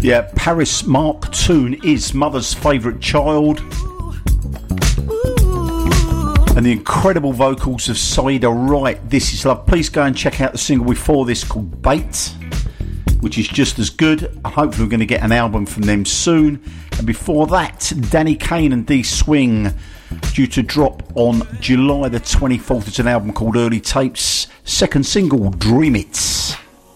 Yeah, Paris Mark Toon is mother's favourite child. And the incredible vocals of Saida Wright, This Is Love. Please go and check out the single before this called Bait, which is just as good. Hopefully we're going to get an album from them soon. And before that, Danny Kane and D Swing, due to drop on July the 24th. It's an album called Early Tapes. Second single, Dream It.